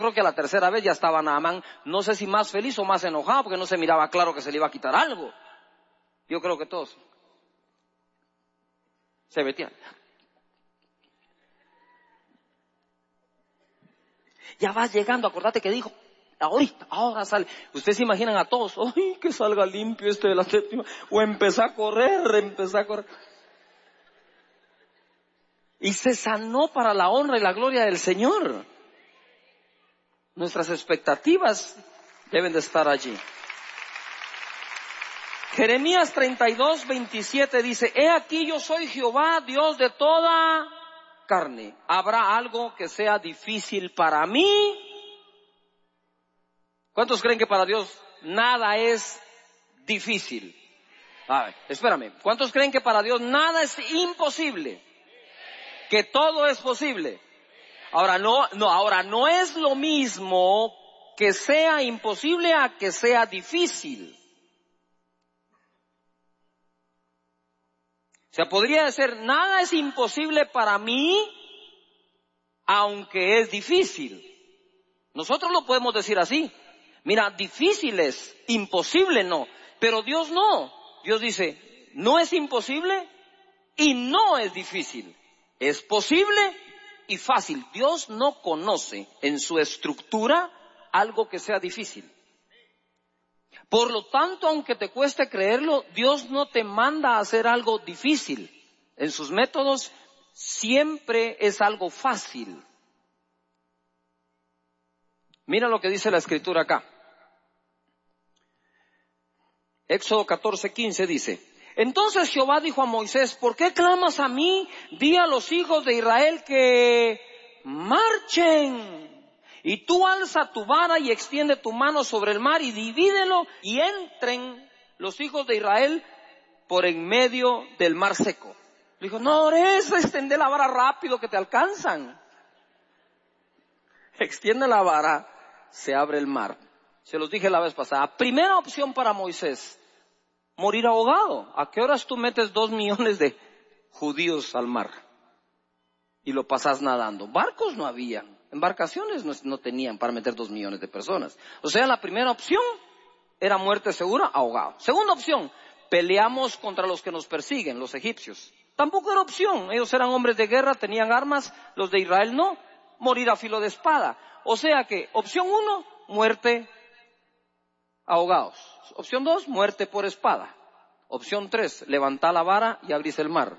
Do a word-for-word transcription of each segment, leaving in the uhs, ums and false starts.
Creo que a la tercera vez ya estaba Naamán, no sé si más feliz o más enojado, porque no se miraba claro que se le iba a quitar algo. Yo creo que todos se metían. Ya vas llegando, acordate que dijo, ahorita, ahora sale. Ustedes se imaginan a todos, ¡ay, que salga limpio este de la séptima! O empezó a correr, empezó a correr. Y se sanó para la honra y la gloria del Señor. Nuestras expectativas deben de estar allí. Jeremías treinta y dos, veintisiete dice, he aquí yo soy Jehová, Dios de toda carne. ¿Habrá algo que sea difícil para mí? ¿Cuántos creen que para Dios nada es difícil? A ver, espérame. ¿Cuántos creen que para Dios nada es imposible? Que todo es posible. Ahora no, no, ahora no es lo mismo que sea imposible a que sea difícil. O sea, podría decir, nada es imposible para mí, aunque es difícil. Nosotros lo podemos decir así. Mira, difícil es, imposible no. Pero Dios no. Dios dice, no es imposible y no es difícil. Es posible y fácil. Dios no conoce en su estructura algo que sea difícil. Por lo tanto, aunque te cueste creerlo, Dios no te manda a hacer algo difícil. En sus métodos siempre es algo fácil. Mira lo que dice la Escritura acá. Éxodo catorce, quince dice, entonces Jehová dijo a Moisés, ¿por qué clamas a mí? Di a los hijos de Israel que marchen. Y tú alza tu vara y extiende tu mano sobre el mar y divídelo y entren los hijos de Israel por en medio del mar seco. Le dijo, no ores, extiende la vara rápido que te alcanzan. Extiende la vara, se abre el mar. Se los dije la vez pasada. Primera opción para Moisés, morir ahogado. ¿A qué horas tú metes dos millones de judíos al mar? Y lo pasas nadando. Barcos no había. Embarcaciones no, no tenían para meter dos millones de personas. O sea, la primera opción era muerte segura, ahogado. Segunda opción, peleamos contra los que nos persiguen, los egipcios. Tampoco era opción. Ellos eran hombres de guerra, tenían armas, los de Israel no. Morir a filo de espada. O sea que, opción uno, muerte ahogados. Opción dos, muerte por espada. Opción tres, levantar la vara y abrirse el mar.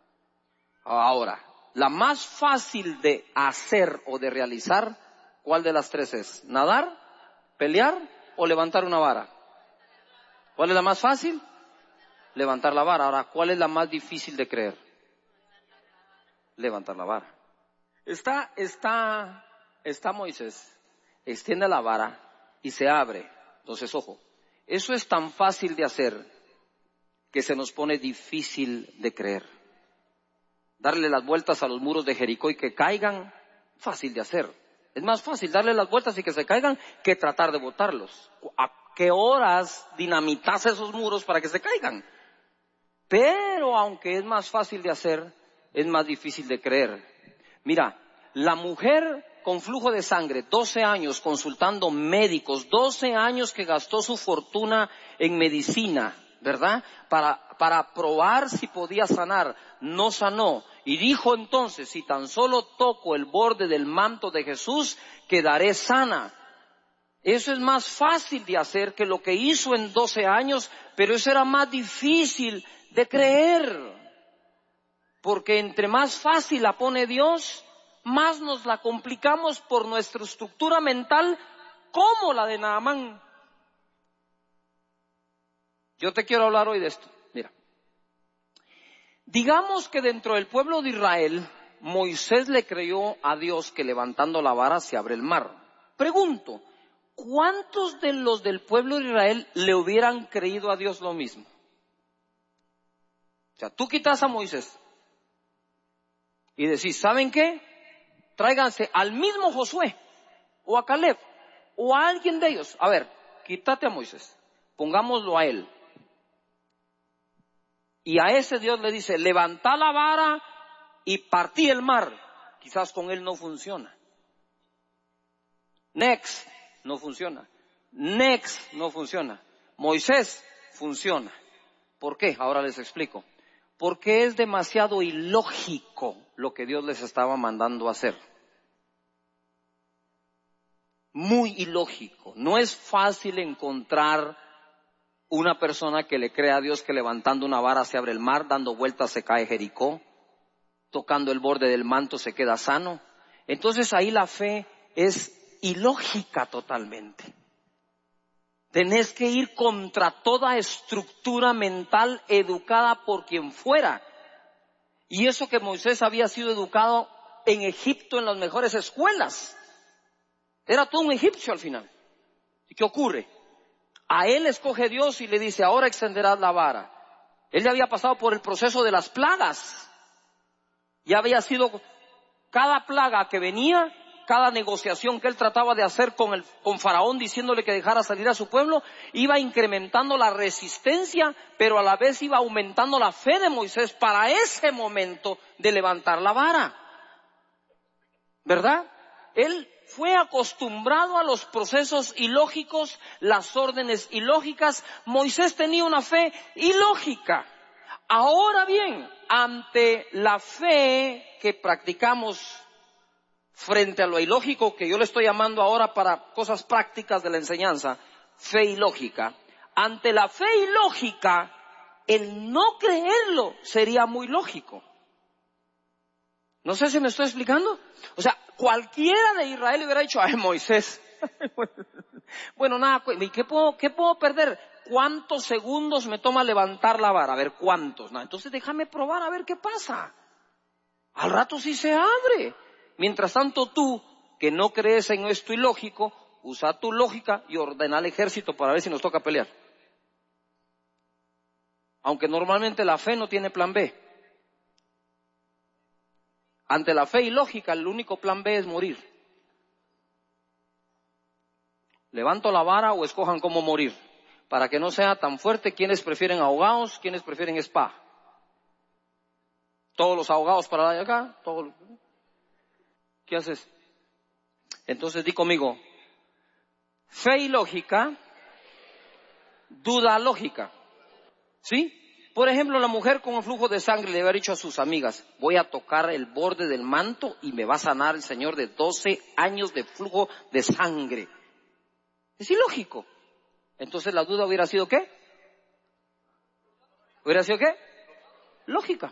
Ahora, la más fácil de hacer o de realizar, ¿cuál de las tres es? ¿Nadar, pelear o levantar una vara? ¿Cuál es la más fácil? Levantar la vara. Ahora, ¿cuál es la más difícil de creer? Levantar la vara. Está, está, está Moisés, extiende la vara y se abre. Entonces, ojo, eso es tan fácil de hacer que se nos pone difícil de creer. Darle las vueltas a los muros de Jericó y que caigan, fácil de hacer. Es más fácil darle las vueltas y que se caigan que tratar de botarlos. ¿A qué horas dinamitas esos muros para que se caigan? Pero aunque es más fácil de hacer, es más difícil de creer. Mira, la mujer con flujo de sangre, doce años consultando médicos, doce años que gastó su fortuna en medicina, ¿verdad? Para, para probar si podía sanar, no sanó. Y dijo entonces, si tan solo toco el borde del manto de Jesús, quedaré sana. Eso es más fácil de hacer que lo que hizo en doce años, pero eso era más difícil de creer. Porque entre más fácil la pone Dios, más nos la complicamos por nuestra estructura mental, como la de Naamán. Yo te quiero hablar hoy de esto. Mira, digamos que dentro del pueblo de Israel, Moisés le creyó a Dios que levantando la vara se abre el mar. Pregunto, ¿cuántos de los del pueblo de Israel le hubieran creído a Dios lo mismo? O sea, tú quitas a Moisés y decís, ¿saben qué? Tráiganse al mismo Josué, o a Caleb, o a alguien de ellos. A ver, quítate a Moisés, pongámoslo a él. Y a ese Dios le dice, levanta la vara y partí el mar. Quizás con él no funciona. Next, no funciona. Next, no funciona. Moisés, funciona. ¿Por qué? Ahora les explico. Porque es demasiado ilógico lo que Dios les estaba mandando a hacer. Muy ilógico. No es fácil encontrar una persona que le crea a Dios que levantando una vara se abre el mar, dando vueltas se cae Jericó, tocando el borde del manto se queda sano. Entonces ahí la fe es ilógica totalmente. Tenés que ir contra toda estructura mental educada por quien fuera. Y eso que Moisés había sido educado en Egipto en las mejores escuelas. Era todo un egipcio al final. ¿Y qué ocurre? A él escoge Dios y le dice, ahora extenderás la vara. Él ya había pasado por el proceso de las plagas. Ya había sido cada plaga que venía, cada negociación que él trataba de hacer con el, con Faraón diciéndole que dejara salir a su pueblo, iba incrementando la resistencia, pero a la vez iba aumentando la fe de Moisés para ese momento de levantar la vara. ¿Verdad? Él fue acostumbrado a los procesos ilógicos, las órdenes ilógicas. Moisés tenía una fe ilógica. Ahora bien, ante la fe que practicamos frente a lo ilógico, que yo le estoy llamando ahora para cosas prácticas de la enseñanza, fe ilógica. Ante la fe ilógica, el no creerlo sería muy lógico. No sé si me estoy explicando. O sea, cualquiera de Israel hubiera dicho, ay, Moisés. Bueno, nada, ¿qué puedo, qué puedo perder? ¿Cuántos segundos me toma levantar la vara? A ver, ¿cuántos? No, entonces déjame probar a ver qué pasa. Al rato sí se abre. Mientras tanto tú, que no crees en esto ilógico, usa tu lógica y ordena al ejército para ver si nos toca pelear. Aunque normalmente la fe no tiene plan B. Ante la fe ilógica, el único plan B es morir. Levanto la vara o escojan cómo morir. Para que no sea tan fuerte, ¿quiénes prefieren ahogados? ¿Quiénes prefieren spa? Todos los ahogados para allá acá. Todos... ¿Qué haces? Entonces di conmigo. Fe ilógica, duda lógica. ¿Sí? Por ejemplo, la mujer con el flujo de sangre le había dicho a sus amigas, voy a tocar el borde del manto y me va a sanar el Señor de doce años de flujo de sangre. Es ilógico. Entonces la duda hubiera sido ¿qué? ¿Hubiera sido qué? Lógica.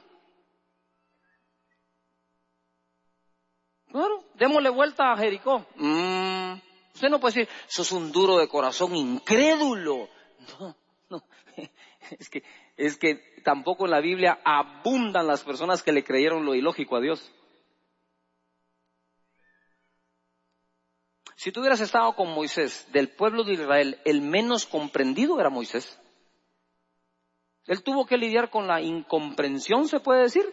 Claro, démosle vuelta a Jericó. Mm, usted no puede decir, sos un duro de corazón incrédulo. No, no. Es que, es que tampoco en la Biblia abundan las personas que le creyeron lo ilógico a Dios. Si tú hubieras estado con Moisés, del pueblo de Israel, el menos comprendido era Moisés. Él tuvo que lidiar con la incomprensión, se puede decir,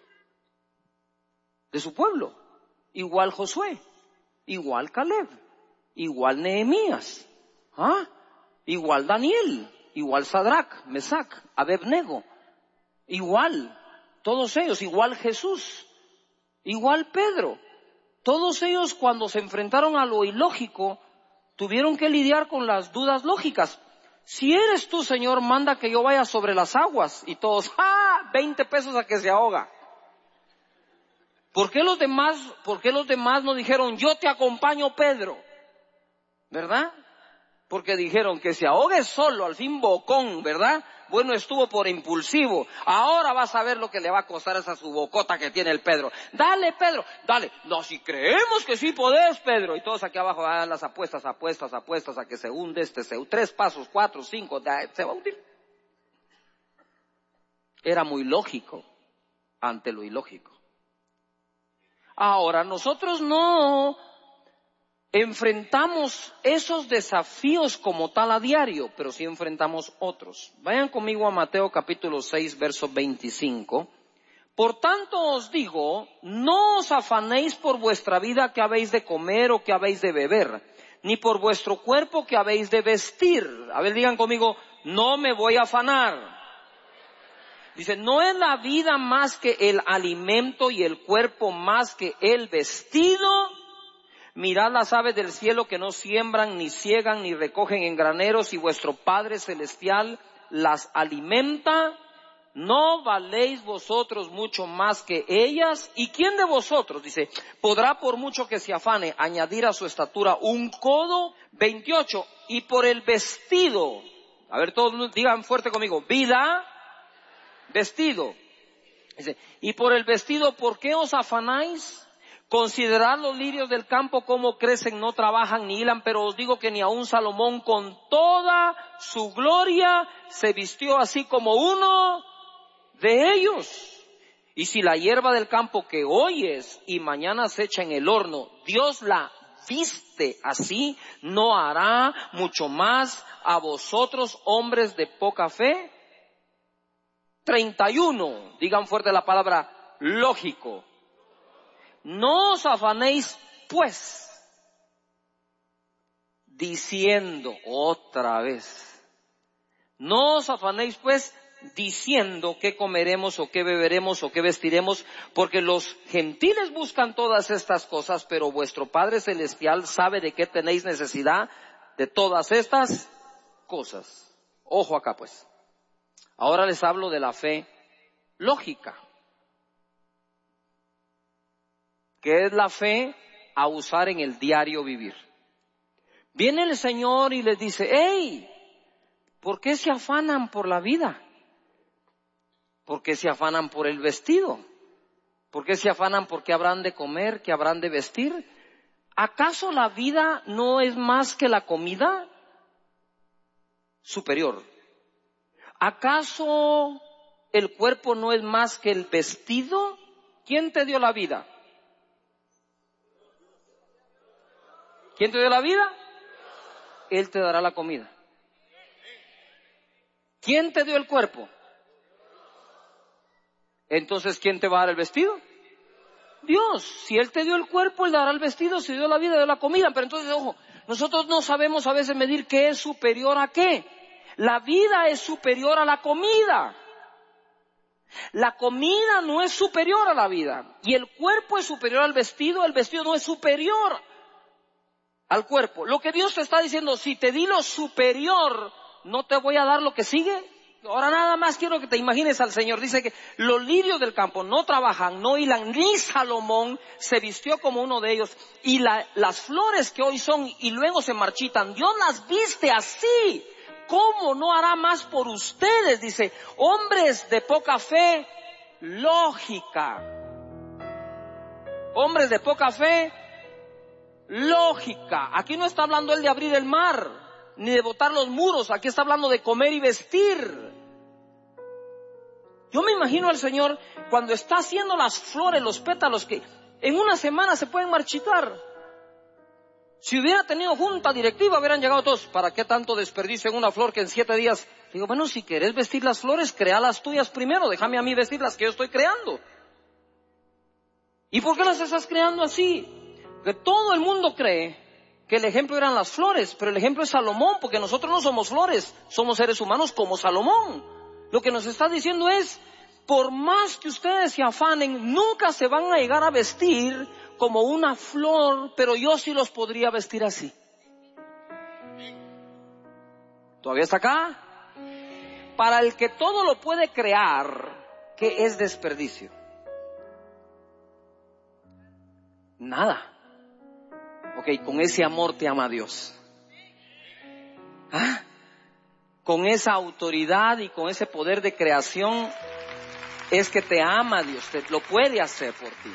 de su pueblo. Igual Josué, igual Caleb, igual Nehemías, ¿ah? Igual Daniel, igual Sadrach, Mesac, Abednego, igual, todos ellos, igual Jesús, igual Pedro. Todos ellos cuando se enfrentaron a lo ilógico, tuvieron que lidiar con las dudas lógicas. Si eres tú, Señor, manda que yo vaya sobre las aguas. Y todos, ¡ah! veinte pesos a que se ahoga. ¿Por qué los demás, por qué los demás no dijeron, yo te acompaño, Pedro? ¿Verdad? Porque dijeron que se ahogue solo, al fin bocón, ¿verdad? Bueno, estuvo por impulsivo. Ahora vas a ver lo que le va a costar esa su bocota que tiene el Pedro. Dale, Pedro, dale. No, si creemos que sí podés, Pedro. Y todos aquí abajo van las apuestas, apuestas, apuestas a que se hunde este, se, tres pasos, cuatro, cinco, se va a hundir. Era muy lógico ante lo ilógico. Ahora, nosotros no enfrentamos esos desafíos como tal a diario, pero sí enfrentamos otros. Vayan conmigo a Mateo capítulo seis, verso veinticinco. Por tanto os digo, no os afanéis por vuestra vida que habéis de comer o que habéis de beber, ni por vuestro cuerpo que habéis de vestir. A ver, digan conmigo, no me voy a afanar. Dice, ¿no es la vida más que el alimento y el cuerpo más que el vestido? Mirad las aves del cielo que no siembran, ni ciegan, ni recogen en graneros, y vuestro Padre Celestial las alimenta. ¿No valéis vosotros mucho más que ellas? ¿Y quién de vosotros, dice, podrá por mucho que se afane añadir a su estatura un codo? veintiocho. Y por el vestido, a ver todos digan fuerte conmigo, vida, vestido. Dice, y por el vestido, ¿por qué os afanáis? Considerad los lirios del campo, cómo crecen, no trabajan ni hilan, pero os digo que ni aun Salomón con toda su gloria se vistió así como uno de ellos. Y si la hierba del campo que hoy es y mañana se echa en el horno, Dios la viste así, ¿no hará mucho más a vosotros, hombres de poca fe? treinta y uno, digan fuerte la palabra lógico. No os afanéis pues, diciendo otra vez, no os afanéis pues diciendo qué comeremos o qué beberemos o qué vestiremos, porque los gentiles buscan todas estas cosas, pero vuestro Padre Celestial sabe de qué tenéis necesidad de todas estas cosas. Ojo acá pues. Ahora les hablo de la fe lógica, que es la fe a usar en el diario vivir. Viene el Señor y les dice, hey, ¿por qué se afanan por la vida? ¿Por qué se afanan por el vestido? ¿Por qué se afanan por qué habrán de comer, qué habrán de vestir? ¿Acaso la vida no es más que la comida? Superior. ¿Acaso el cuerpo no es más que el vestido? ¿Quién te dio la vida? ¿Quién te dio la vida? Él te dará la comida. ¿Quién te dio el cuerpo? Entonces, ¿quién te va a dar el vestido? Dios. Si Él te dio el cuerpo, Él dará el vestido. Si dio la vida, dio la comida. Pero entonces, ojo, nosotros no sabemos a veces medir qué es superior a qué. La vida es superior a la comida. La comida no es superior a la vida. Y el cuerpo es superior al vestido. El vestido no es superior al cuerpo. Lo que Dios te está diciendo, si te di lo superior, ¿no te voy a dar lo que sigue? Ahora nada más quiero que te imagines al Señor. Dice que los lirios del campo no trabajan, no hilan, ni Salomón se vistió como uno de ellos. Y la, las flores que hoy son y luego se marchitan, Dios las viste así. ¿Cómo no hará más por ustedes? Dice, hombres de poca fe lógica. Hombres de poca fe lógica. Aquí no está hablando Él de abrir el mar, ni de botar los muros. Aquí está hablando de comer y vestir. Yo me imagino al Señor cuando está haciendo las flores, los pétalos que en una semana se pueden marchitar. Si hubiera tenido junta directiva, hubieran llegado todos. ¿Para qué tanto desperdicio en una flor que en siete días? Digo, bueno, si querés vestir las flores, crea las tuyas primero. Déjame a mí vestir las que yo estoy creando. ¿Y por qué las estás creando así? Que todo el mundo cree que el ejemplo eran las flores, pero el ejemplo es Salomón, porque nosotros no somos flores, somos seres humanos como Salomón. Lo que nos está diciendo es, por más que ustedes se afanen, nunca se van a llegar a vestir como una flor, pero yo sí los podría vestir así. ¿Todavía está acá? Para el que todo lo puede crear, ¿qué es desperdicio? Nada. Ok, con ese amor te ama Dios. ¿Ah? Con esa autoridad y con ese poder de creación es que te ama Dios, te lo puede hacer por ti.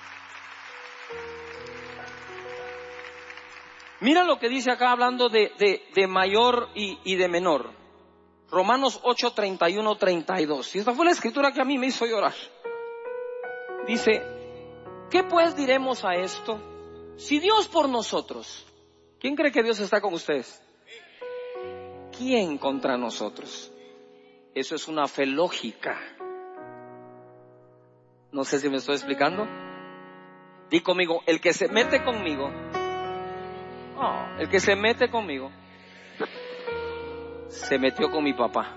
Mira lo que dice acá hablando de, de, de mayor y, y de menor. Romanos ocho, treinta y uno, treinta y dos. Y esta fue la escritura que a mí me hizo llorar. Dice, ¿qué pues diremos a esto? Si Dios por nosotros, ¿quién cree que Dios está con ustedes? ¿Quién contra nosotros? Eso es una fe lógica. No sé si me estoy explicando. Di conmigo, el que se mete conmigo, oh, el que se mete conmigo, se metió con mi papá.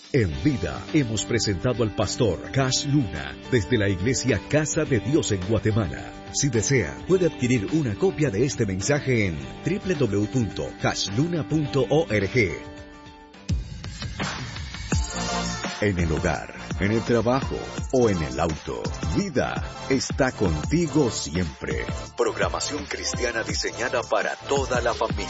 En vida hemos presentado al pastor Cash Luna desde la iglesia Casa de Dios en Guatemala. Si desea, puede adquirir una copia de este mensaje en doble u doble u doble u punto cash luna punto org. En el hogar, en el trabajo o en el auto, Vida está contigo siempre. Programación cristiana diseñada para toda la familia.